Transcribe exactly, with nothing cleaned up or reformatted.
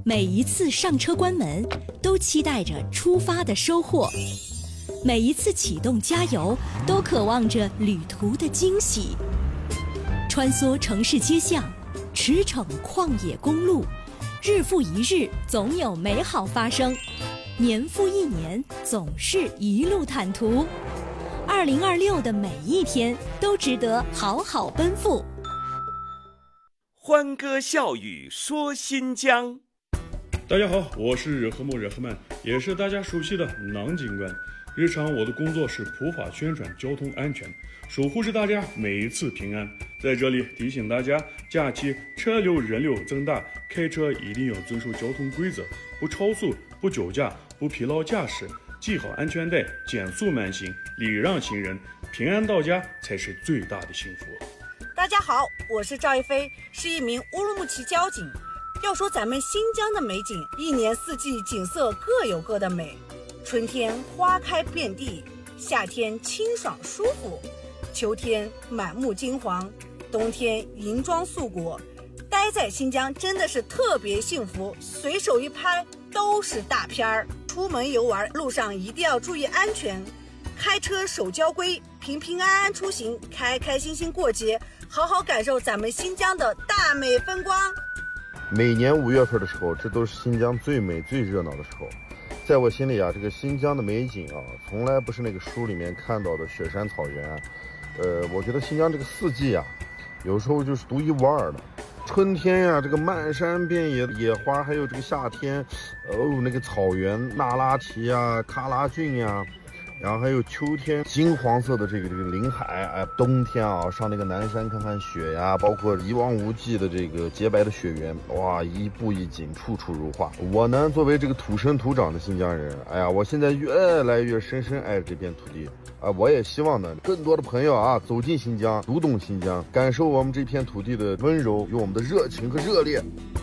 每一次上车关门，都期待着出发的收获；每一次启动加油，都渴望着旅途的惊喜。穿梭城市街巷，驰骋旷野公路，日复一日，总有美好发生；年复一年，总是一路坦途。二零二六的每一天都值得好好奔赴。 欢歌笑语说新疆。 大家好，我是和木热赫曼，也是大家熟悉的囊警官。日常我的工作是普法宣传交通安全，守护着大家每一次平安。在这里提醒大家，假期车流人流增大，开车一定要遵守交通规则，不超速，不酒驾，不疲劳驾驶，系好安全带，减速慢行，礼让行人，平安到家才是最大的幸福。 大家好，我是赵一飞，是一名乌鲁木齐交警。要说咱们新疆的美景，一年四季景色各有各的美。春天花开遍地，夏天清爽舒服，秋天满目金黄，冬天银装素裹。待在新疆真的是特别幸福，随手一拍都是大片儿。出门游玩路上一定要注意安全，开车守交规，平平安安出行，开开心心过节，好好感受咱们新疆的大美风光。 每年五月份的时候，这都是新疆最美最热闹的时候。在我心里啊，这个新疆的美景啊，从来不是那个书里面看到的雪山草原。呃，我觉得新疆这个四季啊，有时候就是独一无二的。春天呀、啊，这个漫山遍野野花，还有这个夏天，哦，那个草原那拉提啊、喀拉峻呀、啊。然后还有秋天金黄色的这个这个林海，哎，冬天啊上那个南山看看雪呀，包括一望无际的这个洁白的雪原，哇，一步一景，处处如画。我呢，作为这个土生土长的新疆人，哎呀，我现在越来越深深爱这片土地啊！我也希望呢，更多的朋友啊走进新疆，读懂新疆，感受我们这片土地的温柔，有我们的热情和热烈。